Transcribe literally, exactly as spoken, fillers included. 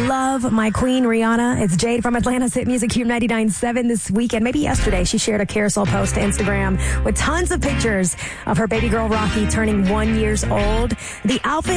love my queen, Rihanna. It's Jade from Atlanta's Hit Music Cube ninety-nine point seven this weekend. Maybe yesterday, she shared a carousel post to Instagram with tons of pictures of her baby girl, Rocky, turning one years old. The outfit